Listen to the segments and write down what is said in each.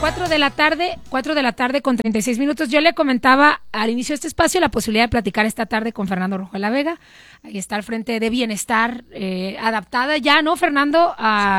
4 de la tarde con 36 minutos. Yo le comentaba al inicio de este espacio la posibilidad de platicar esta tarde con Fernando Rojo de la Vega. Ahí está al frente de Bienestar, adaptada ya, ¿no, Fernando?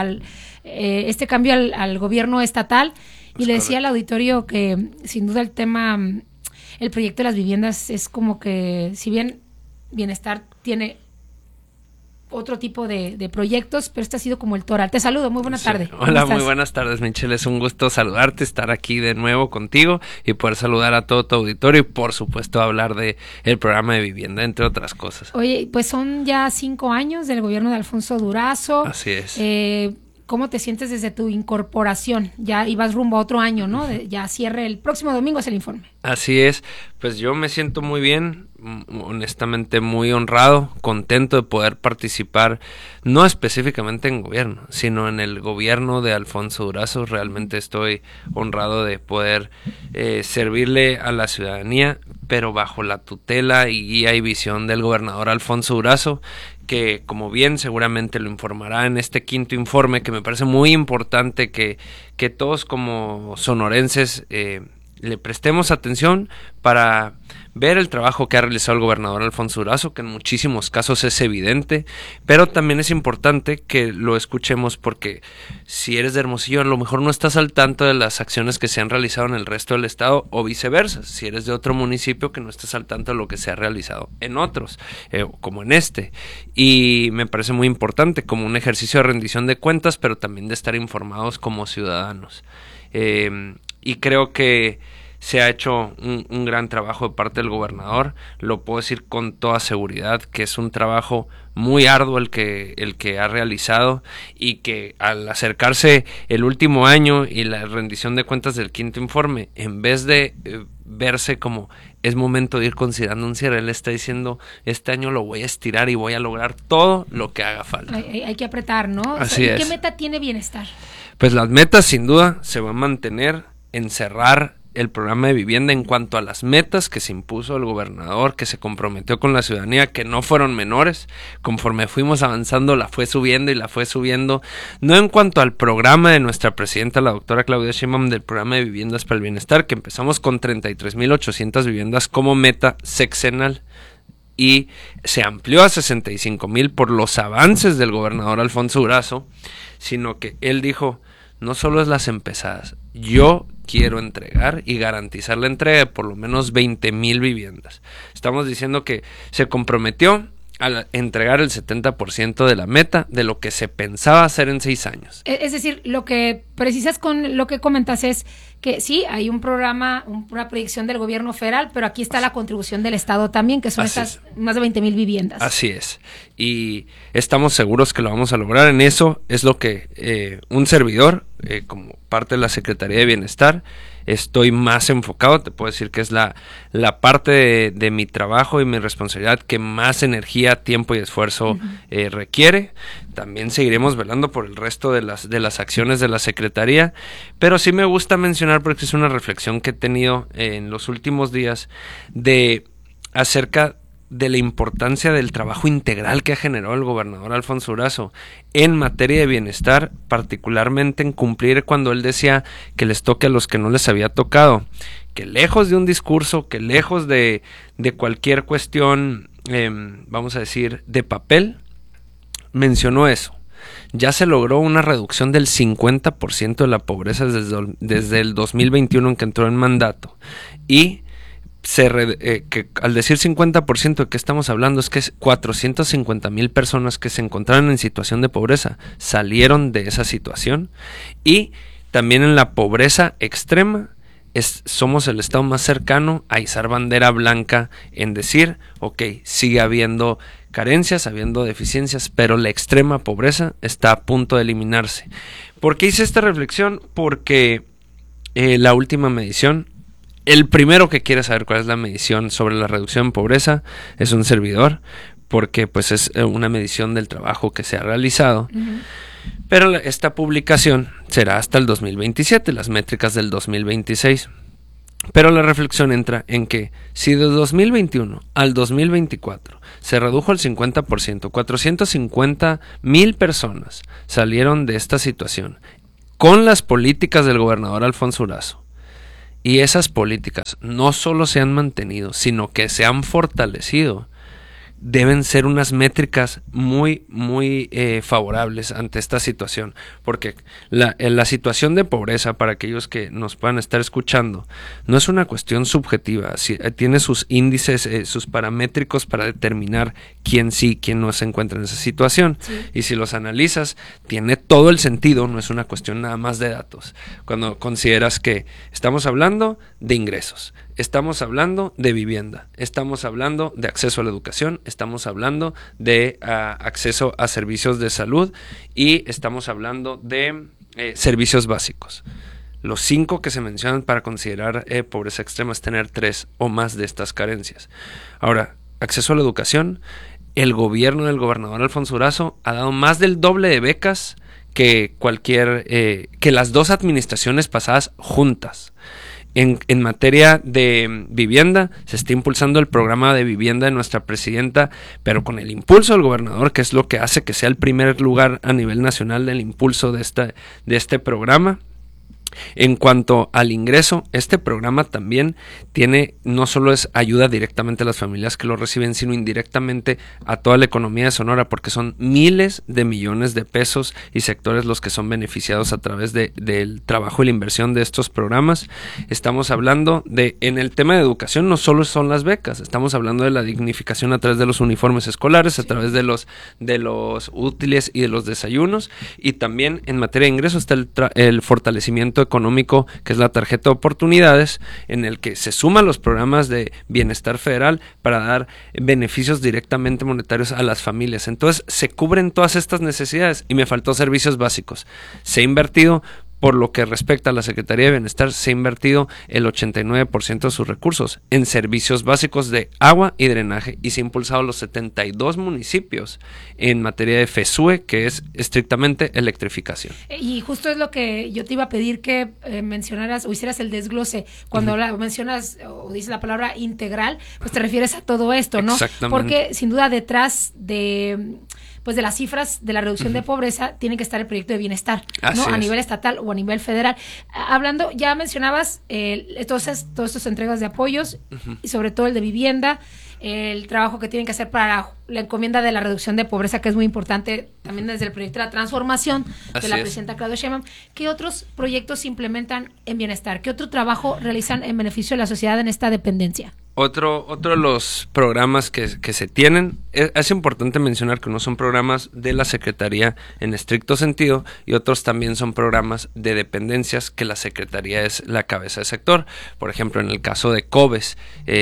Este cambio al gobierno estatal. Y le decía al auditorio que sin duda el proyecto de las viviendas es como que, si bien Bienestar tiene otro tipo de proyectos, pero este ha sido como el toral. Te saludo, muy buena tarde. Hola, muy buenas tardes, Michelle, es un gusto saludarte, estar aquí de nuevo contigo y poder saludar a todo tu auditorio y por supuesto hablar de el programa de vivienda, entre otras cosas. Oye, pues son ya 5 años del gobierno de Alfonso Durazo. Así es. ¿Cómo te sientes desde tu incorporación? Ya ibas rumbo a otro año, ¿no? Ya cierre el próximo domingo es el informe. Así es, pues yo me siento muy bien, honestamente muy honrado, contento de poder participar, no específicamente en gobierno, sino en el gobierno de Alfonso Durazo. Realmente estoy honrado de poder servirle a la ciudadanía, pero bajo la tutela y guía y visión del gobernador Alfonso Durazo, que como bien seguramente lo informará en este quinto informe, que me parece muy importante que todos como sonorenses le prestemos atención para ver el trabajo que ha realizado el gobernador Alfonso Durazo, que en muchísimos casos es evidente, pero también es importante que lo escuchemos porque si eres de Hermosillo a lo mejor no estás al tanto de las acciones que se han realizado en el resto del estado o viceversa, si eres de otro municipio que no estás al tanto de lo que se ha realizado en otros, como en este, y me parece muy importante como un ejercicio de rendición de cuentas, pero también de estar informados como ciudadanos. Y creo que se ha hecho un gran trabajo de parte del gobernador, lo puedo decir con toda seguridad, que es un trabajo muy arduo el que ha realizado y que al acercarse el último año y la rendición de cuentas del quinto informe, en vez de verse como es momento de ir considerando un cierre, él está diciendo, este año lo voy a estirar y voy a lograr todo lo que haga falta. Hay que apretar, ¿no? Así es. ¿Qué meta tiene Bienestar? Pues las metas sin duda se van a mantener en cerrar el programa de vivienda en cuanto a las metas que se impuso el gobernador, que se comprometió con la ciudadanía, que no fueron menores. Conforme fuimos avanzando la fue subiendo, no en cuanto al programa de nuestra presidenta, la doctora Claudia Sheinbaum, del programa de viviendas para el bienestar, que empezamos con 33,800 viviendas como meta sexenal y se amplió a 65,000 por los avances del gobernador Alfonso Durazo, sino que él dijo, no solo es las empezadas, yo quiero entregar y garantizar la entrega de por lo menos 20,000 viviendas. Estamos diciendo que se comprometió a entregar el 70% de la meta de lo que se pensaba hacer en 6 años. Es decir, lo que precisas con lo que comentas es que sí, hay un programa, una proyección del gobierno federal, pero aquí está la contribución del Estado también, que son estas más de 20,000 viviendas. Así es, y estamos seguros que lo vamos a lograr. En eso es lo que un servidor, como parte de la Secretaría de Bienestar, estoy más enfocado. Te puedo decir que es la parte de mi trabajo y mi responsabilidad que más energía, tiempo y esfuerzo requiere. También seguiremos velando por el resto de las acciones de la Secretaría, pero sí me gusta mencionar, porque es una reflexión que he tenido en los últimos días acerca de la importancia del trabajo integral que ha generado el gobernador Alfonso Durazo en materia de bienestar, particularmente en cumplir cuando él decía que les toque a los que no les había tocado, que lejos de un discurso, que lejos de cualquier cuestión, vamos a decir, de papel, mencionó eso. Ya se logró una reducción del 50% de la pobreza desde el 2021 en que entró en mandato, y que al decir 50%, ¿de qué estamos hablando? Es que 450,000 personas que se encontraban en situación de pobreza salieron de esa situación. Y también en la pobreza extrema somos el estado más cercano a izar bandera blanca en decir, ok, sigue habiendo carencias, habiendo deficiencias, pero la extrema pobreza está a punto de eliminarse. ¿Por qué hice esta reflexión? Porque la última medición, el primero que quiere saber cuál es la medición sobre la reducción de pobreza es un servidor, porque pues es una medición del trabajo que se ha realizado. Pero esta publicación será hasta el 2027, las métricas del 2026. Pero la reflexión entra en que si de 2021 al 2024 se redujo el 50%, 450,000 personas salieron de esta situación con las políticas del gobernador Alfonso Durazo, y esas políticas no solo se han mantenido, sino que se han fortalecido, deben ser unas métricas muy, muy favorables ante esta situación, porque la situación de pobreza, para aquellos que nos puedan estar escuchando, no es una cuestión subjetiva, tiene sus índices, sus paramétricos para determinar quién sí, quién no se encuentra en esa situación, sí. Y si los analizas, tiene todo el sentido, no es una cuestión nada más de datos, cuando consideras que estamos hablando de ingresos, estamos hablando de vivienda, estamos hablando de acceso a la educación, estamos hablando de acceso a servicios de salud y estamos hablando de servicios básicos. Los 5 que se mencionan para considerar pobreza extrema es tener 3 o más de estas carencias. Ahora, acceso a la educación, el gobierno del gobernador Alfonso Durazo ha dado más del doble de becas que que las 2 administraciones pasadas juntas. En materia de vivienda, se está impulsando el programa de vivienda de nuestra presidenta, pero con el impulso del gobernador, que es lo que hace que sea el primer lugar a nivel nacional del impulso de este programa. En cuanto al ingreso, este programa también tiene, no solo es ayuda directamente a las familias que lo reciben, sino indirectamente a toda la economía de Sonora, porque son miles de millones de pesos y sectores los que son beneficiados a través del trabajo y la inversión de estos programas. Estamos hablando en el tema de educación, no solo son las becas, estamos hablando de la dignificación a través de los uniformes escolares, a través de los útiles y de los desayunos, y también en materia de ingresos está el fortalecimiento económico, que es la tarjeta de oportunidades, en el que se suman los programas de bienestar federal para dar beneficios directamente monetarios a las familias. Entonces se cubren todas estas necesidades, y me faltó servicios básicos. Se ha invertido, por lo que respecta a la Secretaría de Bienestar, se ha invertido el 89% de sus recursos en servicios básicos de agua y drenaje, y se ha impulsado los 72 municipios en materia de FESUE, que es estrictamente electrificación. Y justo es lo que yo te iba a pedir que mencionaras o hicieras el desglose. Cuando mencionas o dices la palabra integral, pues te refieres a todo esto, ¿no? Exactamente. Porque sin duda detrás de las cifras de la reducción de pobreza tiene que estar el proyecto de bienestar, ¿no? A nivel estatal o a nivel federal. Hablando, ya mencionabas todas estas entregas de apoyos y sobre todo el de vivienda, el trabajo que tienen que hacer para la encomienda de la reducción de pobreza, que es muy importante también desde el proyecto de la transformación de la presidenta Claudia Sheinbaum. ¿Qué otros proyectos se implementan en bienestar? ¿Qué otro trabajo realizan en beneficio de la sociedad en esta dependencia? Otro de los programas que se tienen, es importante mencionar que uno son programas de la Secretaría en estricto sentido, y otros también son programas de dependencias que la Secretaría es la cabeza de sector. Por ejemplo, en el caso de COBES,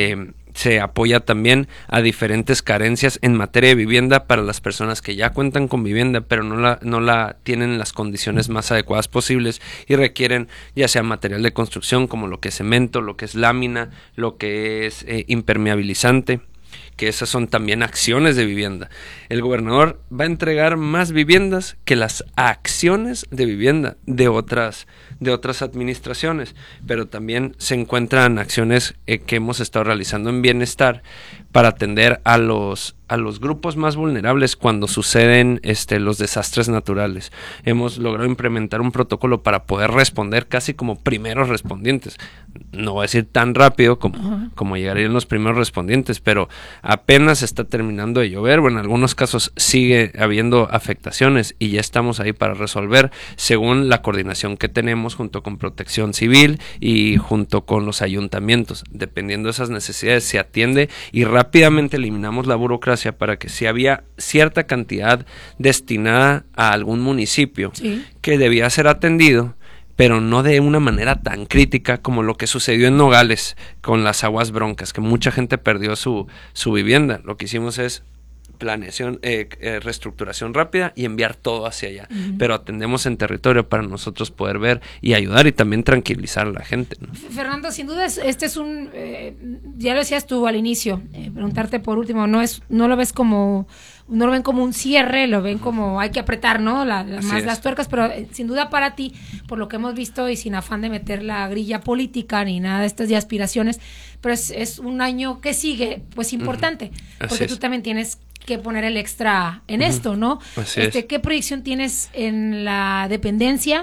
se apoya también a diferentes carencias en materia de vivienda para las personas que ya cuentan con vivienda, pero no la tienen en las condiciones más adecuadas posibles y requieren ya sea material de construcción como lo que es cemento, lo que es lámina, lo que es impermeabilizante, que esas son también acciones de vivienda. El gobernador va a entregar más viviendas que las acciones de vivienda de otras administraciones, pero también se encuentran acciones que hemos estado realizando en bienestar para atender a los grupos más vulnerables cuando suceden los desastres naturales. Hemos logrado implementar un protocolo para poder responder casi como primeros respondientes. No voy a decir tan rápido como llegarían los primeros respondientes, pero apenas está terminando de llover, o en algunos casos sigue habiendo afectaciones, y ya estamos ahí para resolver según la coordinación que tenemos junto con Protección Civil y junto con los ayuntamientos. Dependiendo de esas necesidades se atiende y rápidamente eliminamos la burocracia para que si había cierta cantidad destinada a algún municipio que debía ser atendido, pero no de una manera tan crítica como lo que sucedió en Nogales con las aguas broncas, que mucha gente perdió su vivienda. Lo que hicimos es planeación, reestructuración rápida y enviar todo hacia allá, pero atendemos en territorio para nosotros poder ver y ayudar y también tranquilizar a la gente, ¿no? Fernando, sin duda este es un, ya lo decías tú al inicio, preguntarte por último, no lo ven como un cierre, lo ven como hay que apretar, ¿no? Las tuercas, pero sin duda para ti, por lo que hemos visto y sin afán de meter la grilla política ni nada de estas de aspiraciones, pero es un año que sigue, pues importante, porque tú también tienes que poner el extra en esto, ¿no? Qué proyección tienes en la dependencia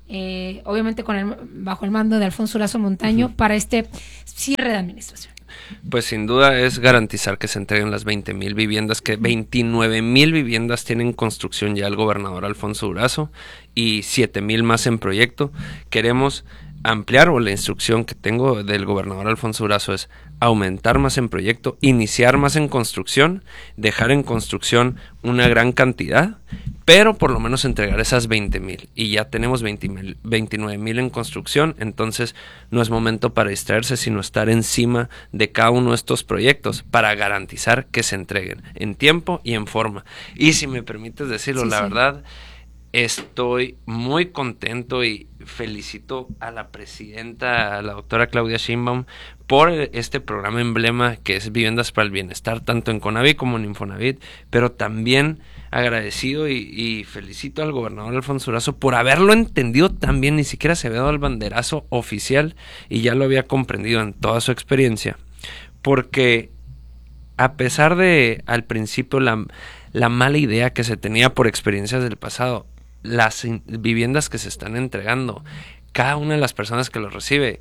obviamente bajo el mando de Alfonso Durazo Montaño, para este cierre de administración? Pues sin duda es garantizar que se entreguen las 20,000 viviendas, que 29,000 viviendas tienen construcción ya el gobernador Alfonso Durazo y 7,000 más en proyecto. Queremos ampliar, o la instrucción que tengo del gobernador Alfonso Durazo es aumentar más en proyecto, iniciar más en construcción, dejar en construcción una gran cantidad, pero por lo menos entregar esas 20,000, y ya tenemos 29,000 en construcción. Entonces no es momento para distraerse, sino estar encima de cada uno de estos proyectos para garantizar que se entreguen en tiempo y en forma. Y si me permites decirlo, sí, la verdad, estoy muy contento y felicito a la presidenta, a la doctora Claudia Sheinbaum, por este programa emblema que es Viviendas para el Bienestar, tanto en CONAVI como en Infonavit, pero también agradecido y felicito al gobernador Alfonso Durazo por haberlo entendido tan bien. Ni siquiera se había dado el banderazo oficial y ya lo había comprendido en toda su experiencia, porque a pesar de al principio la mala idea que se tenía por experiencias del pasado, las viviendas que se están entregando, cada una de las personas que lo recibe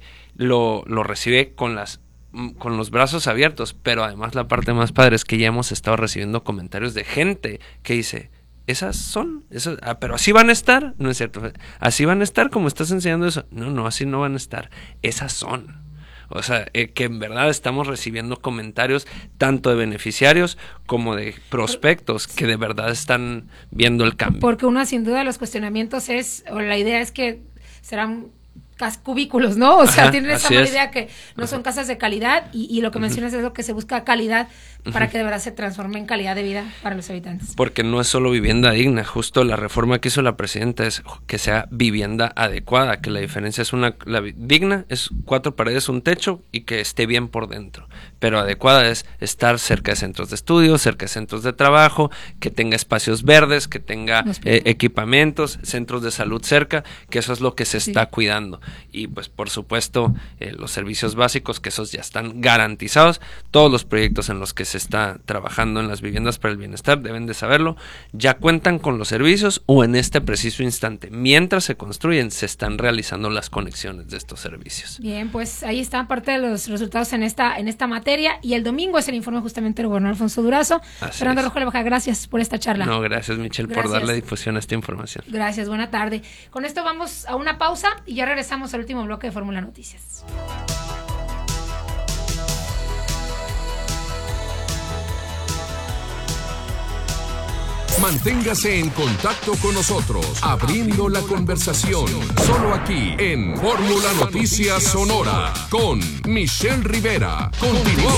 con los brazos abiertos, pero además la parte más padre es que ya hemos estado recibiendo comentarios de gente que dice, pero así van a estar. No es cierto, así van a estar como estás enseñando eso. No, así no van a estar, esas son. O sea, que en verdad estamos recibiendo comentarios tanto de beneficiarios como de prospectos que de verdad están viendo el cambio. Porque uno, sin duda, los cuestionamientos la idea es que serán cubículos, ¿no? O sea, tienen esa mala idea que no son casas de calidad, y lo que mencionas es lo que se busca, calidad, para que de verdad se transforme en calidad de vida para los habitantes. Porque no es solo vivienda digna, justo la reforma que hizo la presidenta es que sea vivienda adecuada, que la diferencia es digna es 4 paredes, un techo y que esté bien por dentro, pero adecuada es estar cerca de centros de estudio, cerca de centros de trabajo, que tenga espacios verdes, que tenga equipamientos, centros de salud cerca, que eso es lo que se está cuidando. Y pues por supuesto los servicios básicos, que esos ya están garantizados. Todos los proyectos en los que se está trabajando en las viviendas para el bienestar, deben de saberlo, ya cuentan con los servicios, o en este preciso instante, mientras se construyen, se están realizando las conexiones de estos servicios. Bien, pues ahí está parte de los resultados en esta materia, y el domingo es el informe justamente del gobernador Alfonso Durazo. Fernando Rojo La Vega, gracias por esta charla. No, gracias Michelle por darle difusión a esta información. Gracias, buena tarde. Con esto vamos a una pausa y ya regresamos al último bloque de Fórmula Noticias. Manténgase en contacto con nosotros, abriendo la conversación, solo aquí en Fórmula Noticias Sonora, con Michelle Rivera. Continuamos.